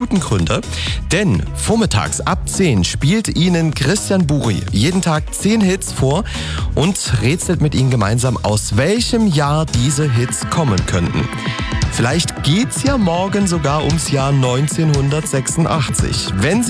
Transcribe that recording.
guten Gründe. Denn vormittags ab 10 spielt Ihnen Christian Buri jeden Tag 10 Hits vor und rätselt mit Ihnen gemeinsam, aus welchem Jahr diese Hits kommen könnten. Vielleicht geht's ja morgen sogar ums Jahr 1986. Wenn Sie